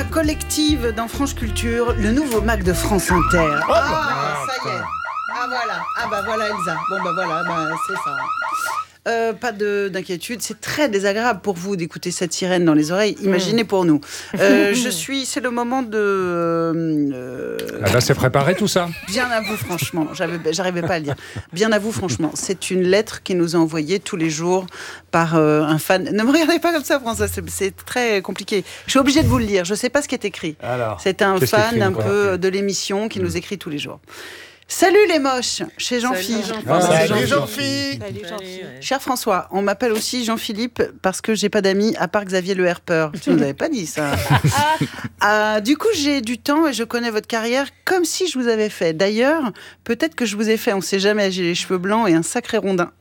voix collective dans France Culture, le nouveau Mac de France Inter. Ça y est. Ah voilà. Ah bah voilà Elsa. Bon bah voilà, c'est ça. Pas d'inquiétude, c'est très désagréable pour vous d'écouter cette sirène dans les oreilles. Imaginez pour nous. C'est le moment de. Là, c'est préparé tout ça. Bien à vous, franchement. J'arrivais pas à le dire. Bien à vous, franchement. C'est une lettre qui nous est envoyée tous les jours par un fan. Ne me regardez pas comme ça, François. C'est très compliqué. Je suis obligée de vous le lire. Je sais pas ce qui est écrit. C'est un fan un peu de l'émission qui nous écrit tous les jours. Salut les moches, chez Jean-Philippe. Salut Jean-Philippe. Cher François, on m'appelle aussi Jean-Philippe parce que j'ai pas d'amis à part Xavier Le Herpeur. Tu nous avais pas dit ça. Du coup, j'ai du temps et je connais votre carrière comme si je vous avais fait. D'ailleurs, peut-être que je vous ai fait, on sait jamais, j'ai les cheveux blancs et un sacré rondin.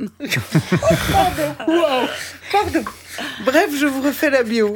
Pardon. Bref, je vous refais la bio.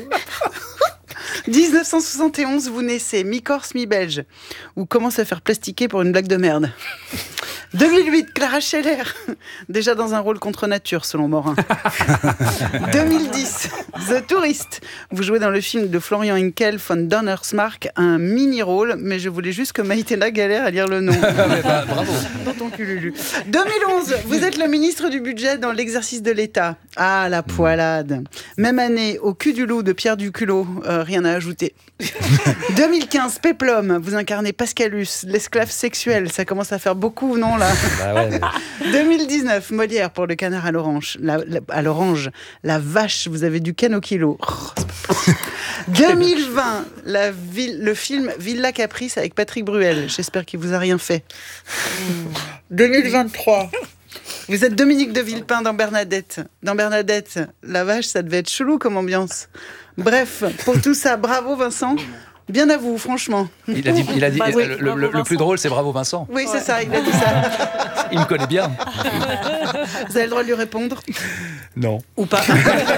1971, vous naissez, mi-corse, mi-belge. Ou commence à faire plastiquer pour une blague de merde. 2008, Clara Scheller, déjà dans un rôle contre nature, selon Morin. 2010, The Tourist. Vous jouez dans le film de Florian Hinkel, von Donnersmarck, un mini-rôle, mais je voulais juste que Maïtena galère à lire le nom. Bravo. Dans ton cululu. 2011, vous êtes le ministre du budget dans l'exercice de l'État. Ah, la poilade. Même année, au cul du loup de Pierre Duculot, rien à ajouter. 2015, Péplum, vous incarnez Pascalus, l'esclave sexuel. Ça commence à faire beaucoup, non, là? 2019, Molière pour le canard à l'orange. La vache, vous avez du ken au kilo. 2020, le film Villa Caprice avec Patrick Bruel. J'espère qu'il vous a rien fait. 2023. Vous êtes Dominique de Villepin dans Bernadette. Dans Bernadette, la vache, ça devait être chelou comme ambiance. Bref, pour tout ça, bravo Vincent. Bien à vous, franchement. Il a dit oui, le plus drôle, c'est bravo Vincent. Oui, c'est ça, il a dit ça. Il me connaît bien. Vous avez le droit de lui répondre? Non. Ou pas.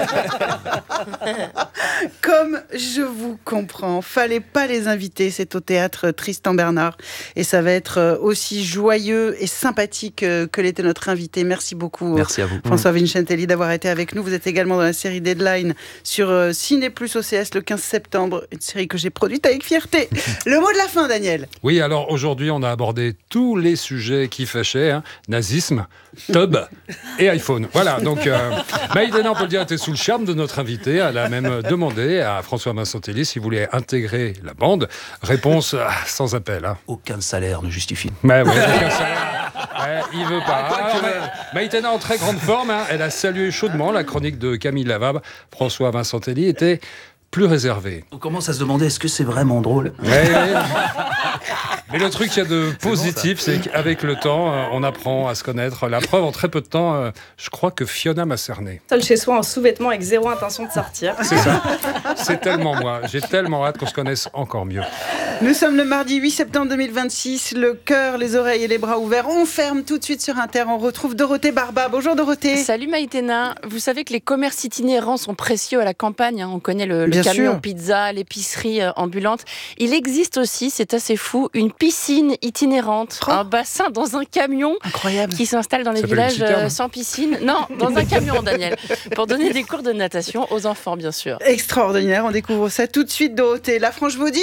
Comme je vous comprends, fallait pas les inviter. C'est au théâtre Tristan Bernard. Et ça va être aussi joyeux et sympathique que l'était notre invité. Merci beaucoup. Merci à vous. François Vincentelli d'avoir été avec nous. Vous êtes également dans la série Deadline sur Ciné Plus OCS le 15 septembre. Une série que j'ai produite avec fierté. Le mot de la fin, Daniel. Oui, alors aujourd'hui, on a abordé tous les sujets qui fâchaient. Nazisme, tub et iPhone. Voilà, donc Maïdena, on peut le dire, était sous le charme de notre invité. Elle a même demandé à François Vincentelli s'il voulait intégrer la bande. Réponse sans appel. Aucun salaire ne justifie. Mais ouais, aucun salaire. Il veut pas. Maïdena en très grande forme. Elle a salué chaudement la chronique de Camille Lavab. François Vincentelli était plus réservé. On commence à se demander, est-ce que c'est vraiment drôle? Mais le truc qu'il y a de positif, c'est qu'avec le temps, on apprend à se connaître. La preuve, en très peu de temps, je crois que Fiona m'a cerné. Seul chez soi en sous-vêtements avec zéro intention de sortir. C'est ça. C'est tellement moi. J'ai tellement hâte qu'on se connaisse encore mieux. Nous sommes le mardi 8 septembre 2026. Le cœur, les oreilles et les bras ouverts. On ferme tout de suite sur Inter. On retrouve Dorothée Barba. Bonjour Dorothée. Salut Maïtena. Vous savez que les commerces itinérants sont précieux à la campagne. On connaît le Bien camion sûr. pizza, l'épicerie ambulante. Il existe aussi, c'est assez fou, une piscine itinérante. Un bassin dans un camion. Incroyable. Qui s'installe dans les Ça s'appelle une villages citerne. sans piscine. Non, dans un camion, Daniel. Pour donner des cours de natation aux enfants, bien sûr. Extraordinaire. On découvre ça tout de suite, Dorothée. La Franche vous dit.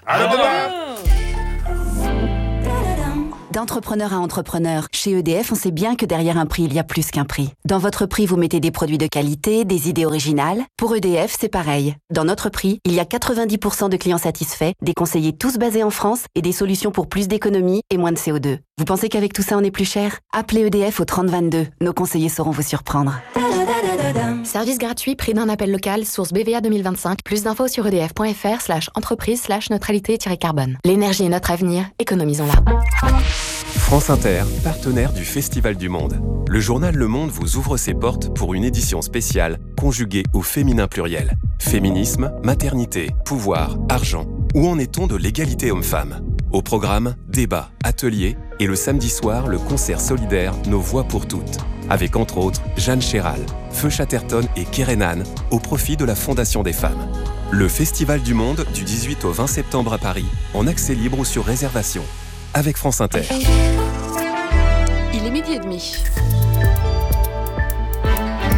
D'entrepreneur à entrepreneur, chez EDF, on sait bien que derrière un prix, il y a plus qu'un prix. Dans votre prix, vous mettez des produits de qualité, des idées originales. Pour EDF, c'est pareil. Dans notre prix, il y a 90% de clients satisfaits, des conseillers tous basés en France et des solutions pour plus d'économie et moins de CO2. Vous pensez qu'avec tout ça, on est plus cher? Appelez EDF au 3022. Nos conseillers sauront vous surprendre. Service gratuit, prix d'un appel local, source BVA 2025. Plus d'infos sur edf.fr/entreprise/neutralité-carbone. L'énergie est notre avenir, économisons-la. France Inter, partenaire du Festival du Monde. Le journal Le Monde vous ouvre ses portes pour une édition spéciale conjuguée au féminin pluriel. Féminisme, maternité, pouvoir, argent. Où en est-on de l'égalité homme-femme? Au programme, débats, ateliers et le samedi soir, le concert solidaire Nos Voix pour toutes. Avec entre autres Jeanne Chéral, Feu Chatterton et Kérénan au profit de la Fondation des femmes. Le Festival du Monde du 18 au 20 septembre à Paris, en accès libre ou sur réservation. Avec France Inter. Il est 12h30.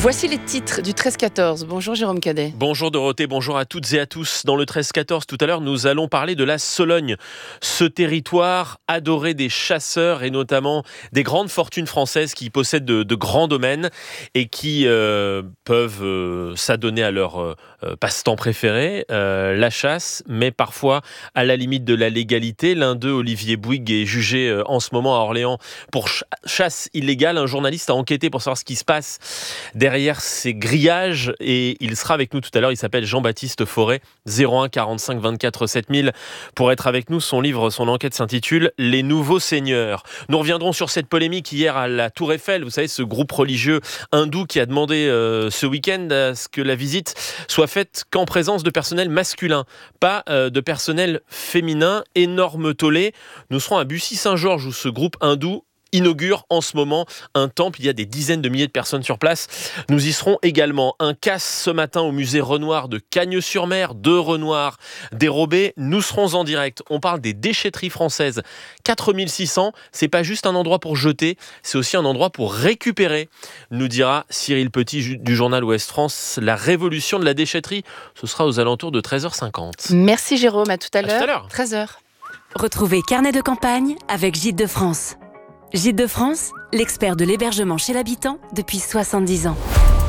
Voici les titres du 13-14. Bonjour Jérôme Cadet. Bonjour Dorothée, bonjour à toutes et à tous. Dans le 13-14, tout à l'heure, nous allons parler de la Sologne. Ce territoire adoré des chasseurs et notamment des grandes fortunes françaises qui possèdent de grands domaines et qui peuvent s'adonner à leur passe-temps préféré, la chasse, mais parfois à la limite de la légalité. L'un d'eux, Olivier Bouygues, est jugé en ce moment à Orléans pour chasse illégale. Un journaliste a enquêté pour savoir ce qui se passe derrière ces grillages et il sera avec nous tout à l'heure. Il s'appelle Jean-Baptiste Forêt, 01 45 24 7000 pour être avec nous. Son livre, son enquête s'intitule « Les nouveaux seigneurs ». Nous reviendrons sur cette polémique hier à la Tour Eiffel. Vous savez, ce groupe religieux hindou qui a demandé ce week-end à ce que la visite soit faite qu'en présence de personnel masculin, pas de personnel féminin. Énorme tollé. Nous serons à Bussy-Saint-Georges où ce groupe hindou inaugure en ce moment un temple. Il y a des dizaines de milliers de personnes sur place. Nous y serons également. Un casse ce matin au musée Renoir de Cagnes-sur-Mer. 2 Renoirs dérobés. Nous serons en direct. On parle des déchetteries françaises. 4600. C'est pas juste un endroit pour jeter, c'est aussi un endroit pour récupérer. Nous dira Cyril Petit du journal Ouest France. La révolution de la déchetterie, ce sera aux alentours de 13h50. Merci Jérôme, à tout à À tout à l'heure. l'heure. 13h. Retrouvez Carnet de campagne avec Gîtes de France. Gîtes de France, l'expert de l'hébergement chez l'habitant depuis 70 ans.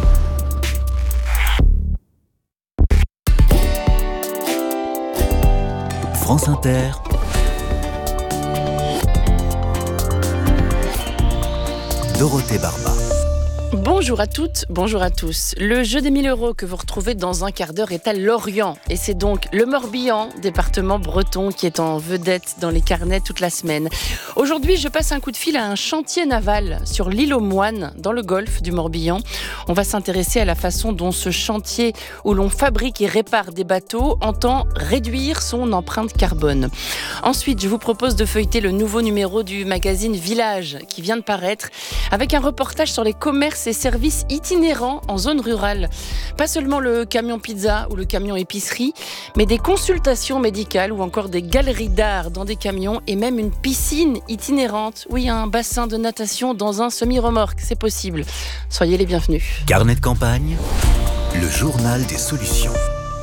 France Inter. Dorothée Barba. Bonjour à toutes, bonjour à tous. Le jeu des 1000 € que vous retrouvez dans un quart d'heure est à Lorient. Et c'est donc le Morbihan, département breton, qui est en vedette dans les carnets toute la semaine. Aujourd'hui, je passe un coup de fil à un chantier naval sur l'île aux Moines, dans le golfe du Morbihan. On va s'intéresser à la façon dont ce chantier, où l'on fabrique et répare des bateaux, entend réduire son empreinte carbone. Ensuite, je vous propose de feuilleter le nouveau numéro du magazine Village, qui vient de paraître, avec un reportage sur les commerces et services itinérants en zone rurale. Pas seulement le camion pizza ou le camion épicerie, mais des consultations médicales ou encore des galeries d'art dans des camions et même une piscine itinérante. Oui, un bassin de natation dans un semi-remorque, c'est possible. Soyez les bienvenus. Carnet de campagne, le journal des solutions.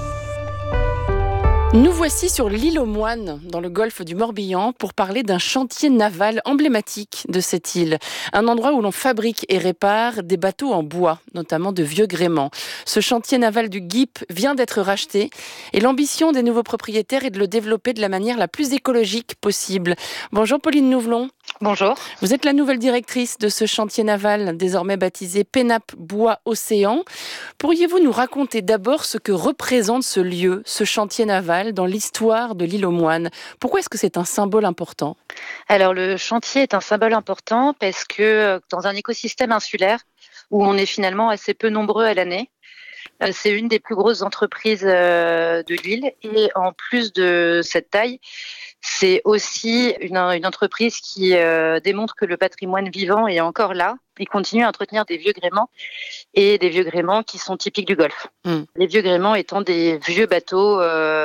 Nous voici sur l'île aux Moines, dans le golfe du Morbihan, pour parler d'un chantier naval emblématique de cette île. Un endroit où l'on fabrique et répare des bateaux en bois, notamment de vieux gréements. Ce chantier naval du GIP vient d'être racheté et l'ambition des nouveaux propriétaires est de le développer de la manière la plus écologique possible. Bonjour Pauline Nouvelon. Bonjour. Vous êtes la nouvelle directrice de ce chantier naval, désormais baptisé Pénap Bois Océan. Pourriez-vous nous raconter d'abord ce que représente ce lieu, ce chantier naval, dans l'histoire de l'île aux Moines ? Pourquoi est-ce que c'est un symbole important ? Alors le chantier est un symbole important parce que dans un écosystème insulaire où on est finalement assez peu nombreux à l'année, c'est une des plus grosses entreprises de l'île et en plus de cette taille, c'est aussi une entreprise qui démontre que le patrimoine vivant est encore là. Il continue à entretenir des vieux gréements et des vieux gréements qui sont typiques du Golfe. Les vieux gréements étant des vieux bateaux,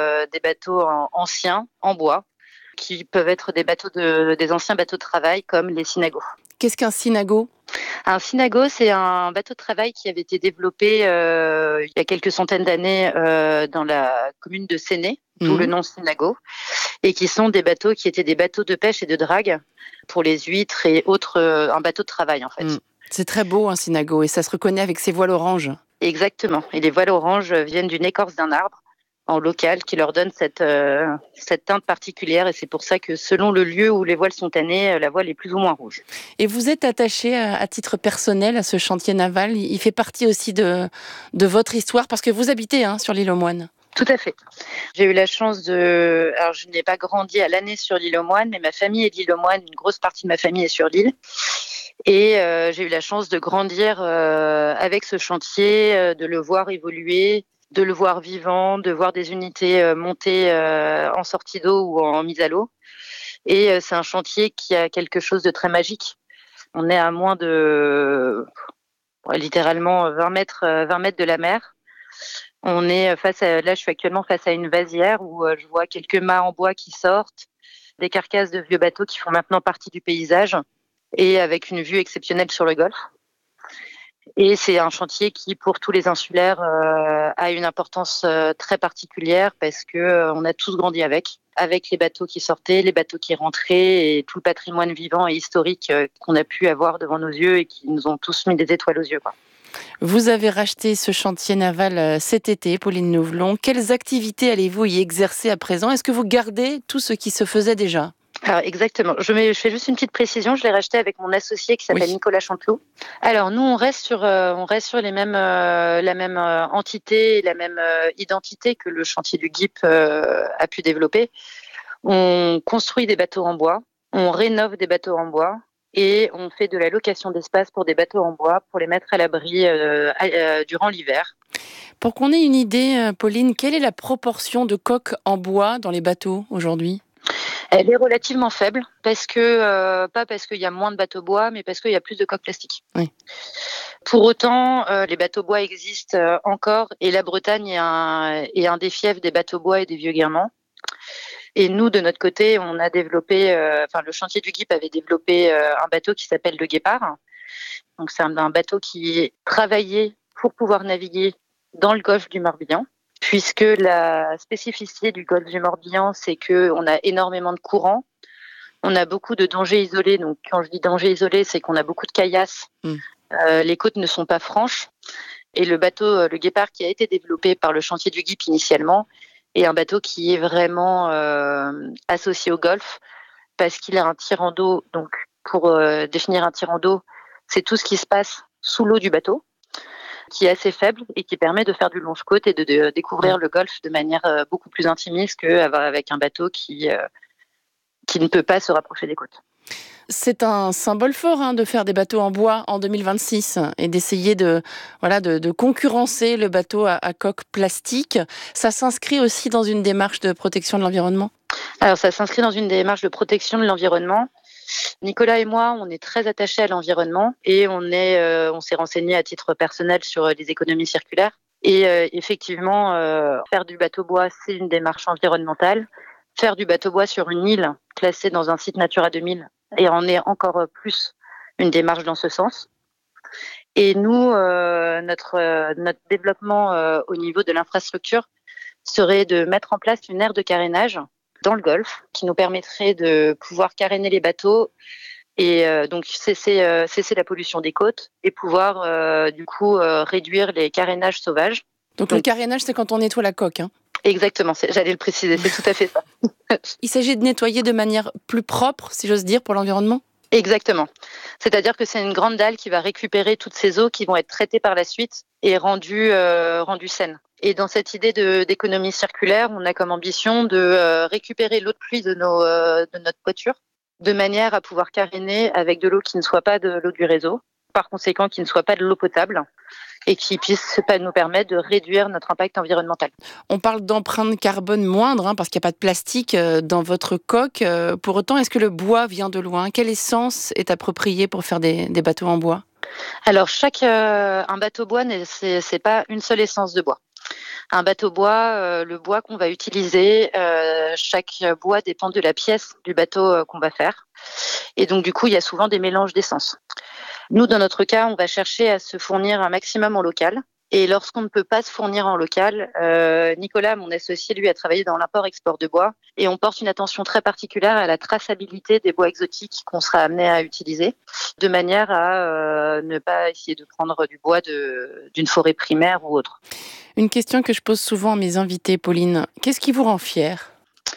anciens en bois, qui peuvent être des anciens bateaux de travail comme les synagos. Qu'est-ce qu'un synago ? Un synago, c'est un bateau de travail qui avait été développé il y a quelques centaines d'années dans la commune de Séné, d'où le nom synago, et qui sont des bateaux qui étaient des bateaux de pêche et de drague pour les huîtres et autres, un bateau de travail en fait. C'est très beau un synago et ça se reconnaît avec ses voiles oranges. Exactement, et les voiles oranges viennent d'une écorce d'un arbre en local qui leur donne cette teinte particulière et c'est pour ça que selon le lieu où les voiles sont tannées, la voile est plus ou moins rouge. Et vous êtes attaché à titre personnel à ce chantier naval, il fait partie aussi de votre histoire parce que vous habitez sur l'île aux Moines. Tout à fait. J'ai eu la chance alors je n'ai pas grandi à l'année sur l'île aux Moines, mais ma famille est de l'île aux Moines, une grosse partie de ma famille est sur l'île. Et j'ai eu la chance de grandir avec ce chantier, de le voir évoluer, de le voir vivant, de voir des unités montées en sortie d'eau ou en mise à l'eau. Et c'est un chantier qui a quelque chose de très magique. On est à moins de littéralement 20 mètres de la mer. On est là je suis actuellement face à une vasière où je vois quelques mâts en bois qui sortent, des carcasses de vieux bateaux qui font maintenant partie du paysage et avec une vue exceptionnelle sur le golfe. Et c'est un chantier qui, pour tous les insulaires, a une importance très particulière parce que on a tous grandi avec les bateaux qui sortaient, les bateaux qui rentraient et tout le patrimoine vivant et historique qu'on a pu avoir devant nos yeux et qui nous ont tous mis des étoiles aux yeux, quoi. Vous avez racheté ce chantier naval cet été, Pauline Nouvelon. Quelles activités allez-vous y exercer à présent ? Est-ce que vous gardez tout ce qui se faisait déjà ? Alors exactement. Je fais juste une petite précision. Je l'ai racheté avec mon associé qui s'appelle Nicolas Chanteloup. Alors nous, on reste sur les mêmes, la même entité, la même identité que le chantier du GIP a pu développer. On construit des bateaux en bois, on rénove des bateaux en bois et on fait de la location d'espace pour des bateaux en bois pour les mettre à l'abri durant l'hiver. Pour qu'on ait une idée, Pauline, quelle est la proportion de coques en bois dans les bateaux aujourd'hui ? Elle est relativement faible, parce que pas parce qu'il y a moins de bateaux bois, mais parce qu'il y a plus de coques plastiques. Oui. Pour autant, les bateaux bois existent encore, et la Bretagne est un des fiefs des bateaux bois et des vieux guermands. Et nous, de notre côté, on a développé, le chantier du GIP avait développé un bateau qui s'appelle le Guépard. Donc c'est un bateau qui est travaillé pour pouvoir naviguer dans le golfe du Morbihan. Puisque la spécificité du golfe du Morbihan, c'est qu'on a énormément de courants, on a beaucoup de dangers isolés. Donc, quand je dis dangers isolés, c'est qu'on a beaucoup de caillasses. Les côtes ne sont pas franches. Et le bateau, le Guépard, qui a été développé par le chantier du GIP initialement, est un bateau qui est vraiment associé au golfe parce qu'il a un tirant d'eau. Donc, pour définir un tirant d'eau, c'est tout ce qui se passe sous l'eau du bateau, qui est assez faible et qui permet de faire du longe-côte et de découvrir le golfe de manière beaucoup plus intimiste qu'avec un bateau qui ne peut pas se rapprocher des côtes. C'est un symbole fort de faire des bateaux en bois en 2026 et d'essayer de concurrencer le bateau à coque plastique. Ça s'inscrit aussi dans une démarche de protection de l'environnement ? Alors ça s'inscrit dans une démarche de protection de l'environnement. Nicolas et moi, on est très attachés à l'environnement et on s'est renseigné à titre personnel sur les économies circulaires. Et effectivement, faire du bateau bois, c'est une démarche environnementale. Faire du bateau bois sur une île classée dans un site Natura 2000 et en est encore plus une démarche dans ce sens. Et nous, notre développement au niveau de l'infrastructure serait de mettre en place une aire de carénage dans le golfe, qui nous permettrait de pouvoir caréner les bateaux et donc cesser la pollution des côtes et pouvoir réduire les carénages sauvages. Donc le carénage, c'est quand on nettoie la coque, Exactement, j'allais le préciser, c'est tout à fait ça. Il s'agit de nettoyer de manière plus propre, si j'ose dire, pour l'environnement ? Exactement. C'est-à-dire que c'est une grande dalle qui va récupérer toutes ces eaux qui vont être traitées par la suite et rendues saines. Et dans cette idée d'économie circulaire, on a comme ambition de récupérer l'eau de pluie de notre toiture de manière à pouvoir caréner avec de l'eau qui ne soit pas de l'eau du réseau, par conséquent qui ne soit pas de l'eau potable et qui puisse nous permettre de réduire notre impact environnemental. On parle d'empreinte carbone moindre parce qu'il n'y a pas de plastique dans votre coque. Pour autant, est-ce que le bois vient de loin ? Quelle essence est appropriée pour faire des bateaux en bois ? Alors, un bateau bois, c'est pas une seule essence de bois. Un bateau bois, le bois qu'on va utiliser, chaque bois dépend de la pièce du bateau qu'on va faire. Et donc, du coup, il y a souvent des mélanges d'essence. Nous, dans notre cas, on va chercher à se fournir un maximum en local. Et lorsqu'on ne peut pas se fournir en local, Nicolas, mon associé, lui, a travaillé dans l'import-export de bois. Et on porte une attention très particulière à la traçabilité des bois exotiques qu'on sera amené à utiliser, de manière à ne pas essayer de prendre du bois d'une forêt primaire ou autre. Une question que je pose souvent à mes invités, Pauline. Qu'est-ce qui vous rend fière ?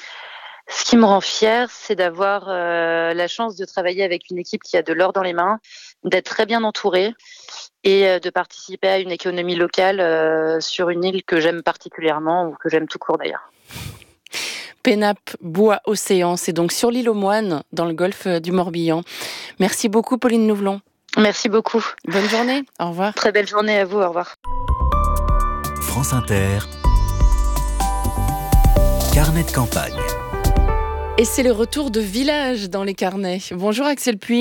Ce qui me rend fière, c'est d'avoir la chance de travailler avec une équipe qui a de l'or dans les mains, d'être très bien entourée et de participer à une économie locale sur une île que j'aime particulièrement ou que j'aime tout court d'ailleurs. Pénap Bois Océan, c'est donc sur l'île aux Moines, dans le golfe du Morbihan. Merci beaucoup, Pauline Nouvelon. Merci beaucoup. Bonne journée, au revoir. Très belle journée à vous, au revoir. France Inter, carnet de campagne. Et c'est le retour de village dans les carnets. Bonjour Axel Puig.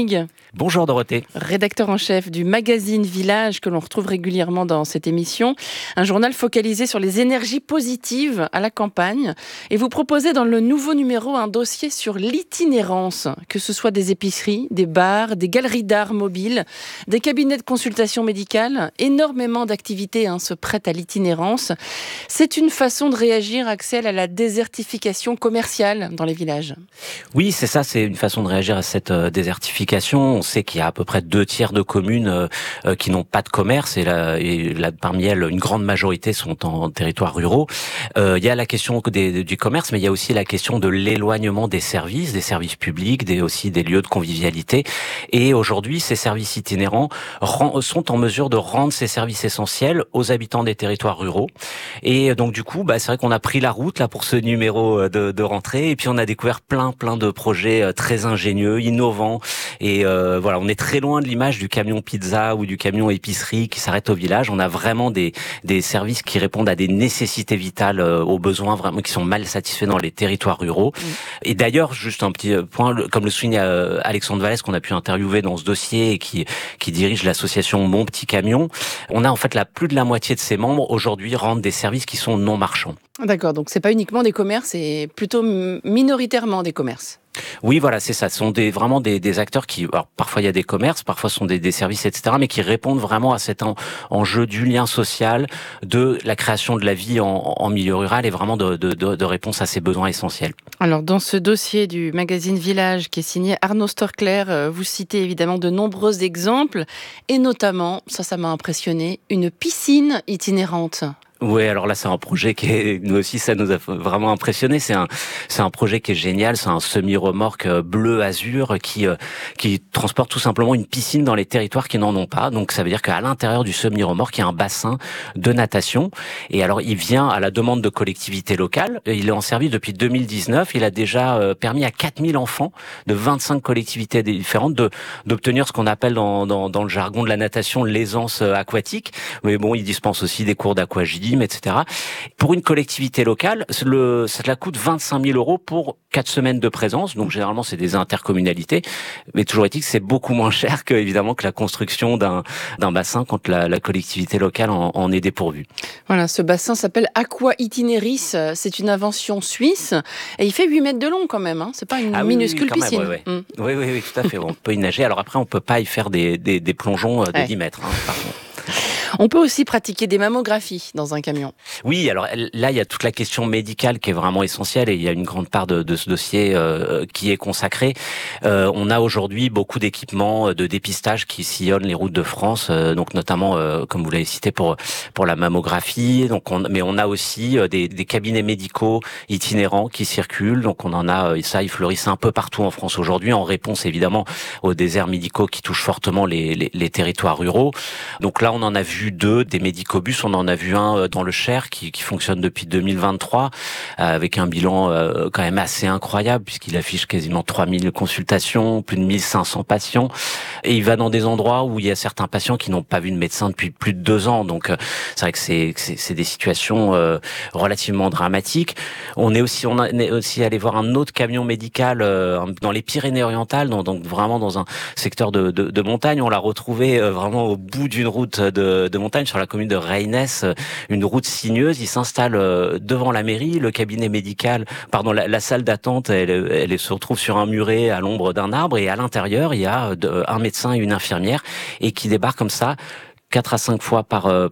Bonjour Dorothée. Rédacteur en chef du magazine Village que l'on retrouve régulièrement dans cette émission. Un journal focalisé sur les énergies positives à la campagne. Et vous proposez dans le nouveau numéro un dossier sur l'itinérance. Que ce soit des épiceries, des bars, des galeries d'art mobiles, des cabinets de consultation médicale. Énormément d'activités se prêtent à l'itinérance. C'est une façon de réagir, Axel, à la désertification commerciale dans les villages. Oui, c'est ça, c'est une façon de réagir à cette désertification. On sait qu'il y a à peu près 2/3 de communes qui n'ont pas de commerce et parmi elles, une grande majorité sont en territoires ruraux. Il y a la question du commerce, mais il y a aussi la question de l'éloignement des services publics, aussi des lieux de convivialité. Et aujourd'hui, ces services itinérants sont en mesure de rendre ces services essentiels aux habitants des territoires ruraux. Et donc du coup, c'est vrai qu'on a pris la route là pour ce numéro de rentrée, et puis on a découvert plein de projets très ingénieux, innovants, et voilà, on est très loin de l'image du camion pizza ou du camion épicerie qui s'arrête au village. On a vraiment des services qui répondent à des nécessités vitales, aux besoins vraiment qui sont mal satisfaits dans les territoires ruraux. Et d'ailleurs, juste un petit point, comme le souligne Alexandre Vallès, qu'on a pu interviewer dans ce dossier et qui dirige l'association Mon Petit Camion, on a en fait plus de la moitié de ses membres aujourd'hui rendent des services qui sont non marchands. D'accord, donc c'est pas uniquement des commerces, c'est plutôt minoritairement des commerces. Oui, voilà, c'est ça. Ce sont vraiment des acteurs qui, alors parfois il y a des commerces, parfois ce sont des services, etc., mais qui répondent vraiment à cet enjeu du lien social, de la création de la vie en milieu rural et vraiment de réponse à ces besoins essentiels. Alors, dans ce dossier du magazine Village qui est signé Arnaud Storcler, vous citez évidemment de nombreux exemples et notamment, ça m'a impressionné, une piscine itinérante. Oui, alors là, c'est un projet nous aussi, ça nous a vraiment impressionné. C'est un projet qui est génial. C'est un semi-remorque bleu azur qui transporte tout simplement une piscine dans les territoires qui n'en ont pas. Donc, ça veut dire qu'à l'intérieur du semi-remorque, il y a un bassin de natation. Et alors, il vient à la demande de collectivités locales. Il est en service depuis 2019. Il a déjà permis à 4000 enfants de 25 collectivités différentes d'obtenir ce qu'on appelle dans le jargon de la natation l'aisance aquatique. Mais bon, il dispense aussi des cours d'aquagym, etc. Pour une collectivité locale, cela coûte 25 000 € pour 4 semaines de présence. Donc généralement, c'est des intercommunalités. Mais toujours est-il que c'est beaucoup moins cher que la construction d'un bassin quand la collectivité locale en est dépourvue. Voilà, ce bassin s'appelle Aqua Itineris. C'est une invention suisse. Et il fait 8 mètres de long quand même. C'est pas une minuscule piscine. Même, oui, tout à fait. On peut y nager. Alors après, on peut pas y faire des plongeons de 10 mètres. Par contre. On peut aussi pratiquer des mammographies dans un camion. Oui, alors là, il y a toute la question médicale qui est vraiment essentielle et il y a une grande part de ce dossier qui est consacrée. On a aujourd'hui beaucoup d'équipements de dépistage qui sillonnent les routes de France, donc notamment, comme vous l'avez cité, pour la mammographie. Mais on a aussi des cabinets médicaux itinérants qui circulent. Donc on en a, ils fleurissent un peu partout en France aujourd'hui, en réponse évidemment aux déserts médicaux qui touchent fortement les territoires ruraux. Donc là, on en a vu 2, des médicobus. On en a vu un dans le Cher qui fonctionne depuis 2023 avec un bilan quand même assez incroyable puisqu'il affiche quasiment 3000 consultations, plus de 1500 patients et il va dans des endroits où il y a certains patients qui n'ont pas vu de médecin depuis plus de 2 ans. Donc c'est vrai que c'est des situations relativement dramatiques. On est aussi allé voir un autre camion médical dans les Pyrénées-Orientales, donc vraiment dans un secteur de montagne. On l'a retrouvé vraiment au bout d'une route de montagne sur la commune de Reynès, une route sinueuse. Il s'installe devant la mairie, le cabinet médical, la salle d'attente, elle se retrouve sur un muret à l'ombre d'un arbre et à l'intérieur, il y a un médecin et une infirmière et qui débarquent comme ça 4 à 5 fois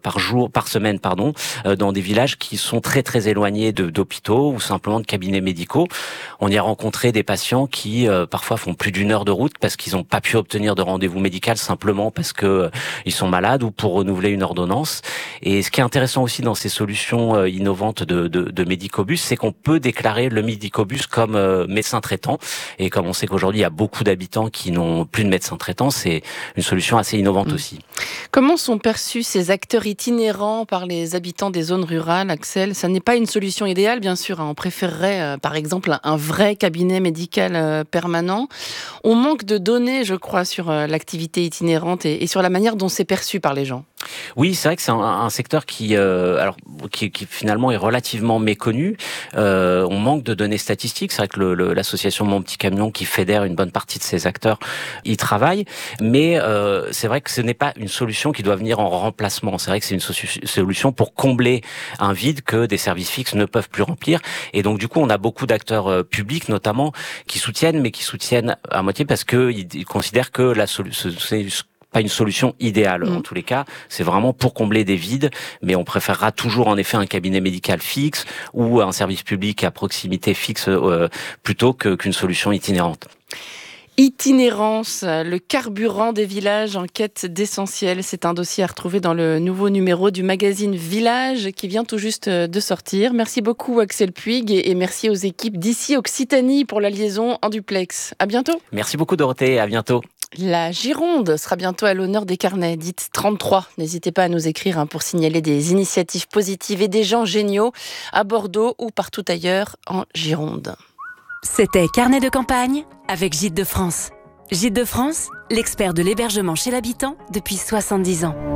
par semaine, dans des villages qui sont très très éloignés d'hôpitaux ou simplement de cabinets médicaux. On y a rencontré des patients qui parfois font plus d'1 heure de route parce qu'ils n'ont pas pu obtenir de rendez-vous médical simplement parce que ils sont malades ou pour renouveler une ordonnance. Et ce qui est intéressant aussi dans ces solutions innovantes de médicobus, c'est qu'on peut déclarer le médicobus comme médecin traitant. Et comme on sait qu'aujourd'hui il y a beaucoup d'habitants qui n'ont plus de médecin traitant, c'est une solution assez innovante aussi. Comment sont perçus ces acteurs itinérants par les habitants des zones rurales, Axel? Ça n'est pas une solution idéale, bien sûr. On préférerait, par exemple, un vrai cabinet médical permanent. On manque de données, je crois, sur l'activité itinérante et sur la manière dont c'est perçu par les gens. Oui, c'est vrai que c'est un secteur qui finalement est relativement méconnu. On manque de données statistiques. C'est vrai que l'association Mon Petit Camion, qui fédère une bonne partie de ces acteurs, y travaille. Mais c'est vrai que ce n'est pas une solution qui doit venir en remplacement. C'est vrai que c'est une solution pour combler un vide que des services fixes ne peuvent plus remplir. Et donc, du coup, on a beaucoup d'acteurs publics, notamment, qui soutiennent, mais qui soutiennent à moitié parce qu'ils considèrent que c'est pas une solution idéale. En tous les cas, c'est vraiment pour combler des vides, mais on préférera toujours en effet un cabinet médical fixe ou un service public à proximité fixe plutôt qu'une solution itinérante. Itinérance, le carburant des villages en quête d'essentiel. C'est un dossier à retrouver dans le nouveau numéro du magazine Village qui vient tout juste de sortir. Merci beaucoup Axel Puig et merci aux équipes d'ici Occitanie pour la liaison en duplex. À bientôt. Merci beaucoup Dorothée, à bientôt. La Gironde sera bientôt à l'honneur des carnets, dites 33. N'hésitez pas à nous écrire pour signaler des initiatives positives et des gens géniaux à Bordeaux ou partout ailleurs en Gironde. C'était Carnet de campagne avec Gîtes de France. Gîtes de France, l'expert de l'hébergement chez l'habitant depuis 70 ans.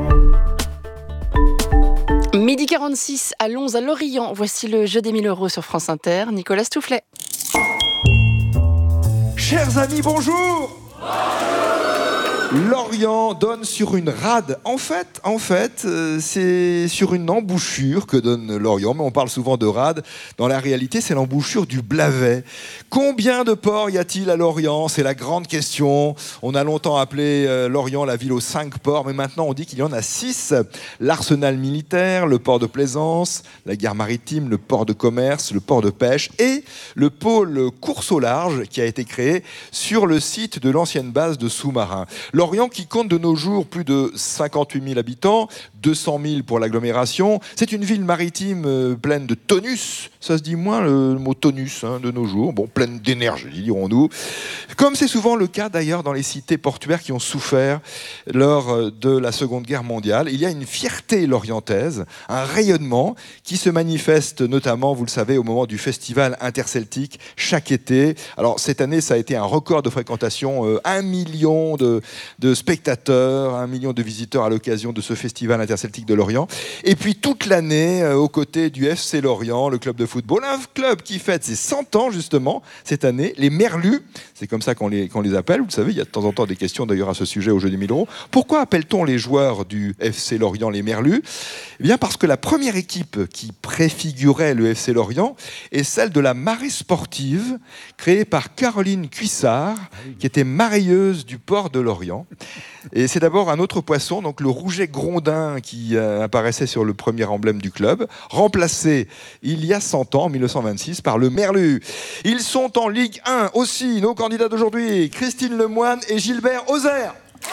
Midi 46, allons à Lorient. Voici le jeu des 1000 € sur France Inter. Nicolas Stoufflet. Chers amis, bonjour. Lorient donne sur une rade. En fait, c'est sur une embouchure que donne Lorient, mais on parle souvent de rade. Dans la réalité, c'est l'embouchure du Blavet. Combien de ports y a-t-il à Lorient? C'est la grande question. On a longtemps appelé Lorient la ville aux 5 ports, mais maintenant on dit qu'il y en a 6. L'arsenal militaire, le port de plaisance, la gare maritime, le port de commerce, le port de pêche et le pôle course au large qui a été créé sur le site de l'ancienne base de sous-marins. Lorient qui compte de nos jours plus de 58 000 habitants, 200 000 pour l'agglomération. C'est une ville maritime pleine de tonus. Ça se dit moins le mot tonus de nos jours. Bon, pleine d'énergie, dirons-nous. Comme c'est souvent le cas d'ailleurs dans les cités portuaires qui ont souffert lors de la Seconde Guerre mondiale. Il y a une fierté lorientaise, un rayonnement qui se manifeste notamment, vous le savez, au moment du festival interceltique chaque été. Alors cette année, ça a été un record de fréquentation, 1 million de spectateurs, 1 million de visiteurs à l'occasion de ce festival interceltique de Lorient. Et puis toute l'année, aux côtés du FC Lorient, le club de football, un club qui fête ses 100 ans justement cette année, les Merlus, c'est comme ça qu'on les appelle, vous le savez, il y a de temps en temps des questions d'ailleurs à ce sujet au jeu des 1000 €. Pourquoi appelle-t-on les joueurs du FC Lorient les Merlus? Eh bien parce que la première équipe qui préfigurait le FC Lorient est celle de la marée sportive, créée par Caroline Cuissard, qui était marailleuse du port de Lorient. Et c'est d'abord un autre poisson, donc le rouget grondin, qui apparaissait sur le premier emblème du club, remplacé il y a 100 ans, en 1926, par le Merlu. Ils sont en Ligue 1 aussi, nos candidats d'aujourd'hui, Christine Lemoine et Gilbert Ozer.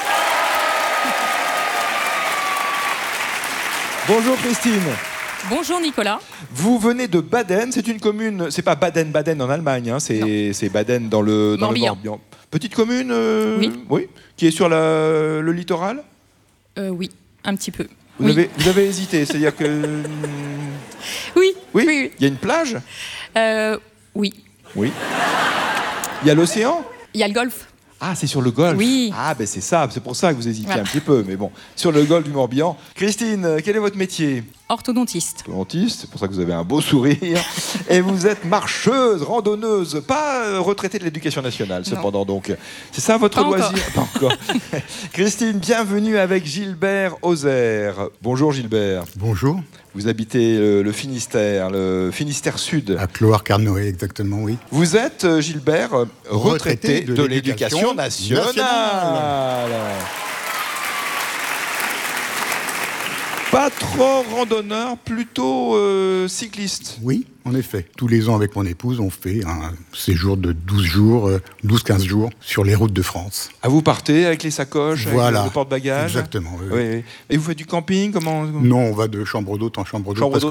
Bonjour Christine. Bonjour Nicolas. Vous venez de Baden, c'est une commune, c'est pas Baden-Baden en Allemagne, c'est Baden dans le Morbihan. Petite commune, oui, qui est sur le littoral. Oui, un petit peu. Vous avez hésité, c'est-à-dire que... Oui. Il y a une plage. Oui. Il y a l'océan. Il y a le golfe. Ah, c'est sur le golfe. Oui. Ah, ben c'est ça, c'est pour ça que vous hésitiez un petit peu, mais bon, sur le golfe du Morbihan. Christine, quel est votre métier? Orthodontiste. Orthodontiste, c'est pour ça que vous avez un beau sourire. Et vous êtes marcheuse, randonneuse, pas retraitée de l'éducation nationale, cependant. Donc, c'est ça votre loisir? Pas encore. Christine, bienvenue avec Gilbert Ozer. Bonjour Gilbert. Bonjour. Vous habitez le Finistère Sud. À Cloire-Carnoët, exactement, oui. Vous êtes, Gilbert, retraité de l'éducation nationale. Pas trop randonneur, plutôt cycliste. Oui, en effet. Tous les ans, avec mon épouse, on fait un séjour de 12-15 jours sur les routes de France. Ah, vous partez avec les sacoches, voilà, avec le porte-bagages? Exactement. Oui. Et vous faites du camping? Comment... Non, on va de chambre d'hôte en chambre d'hôte, parce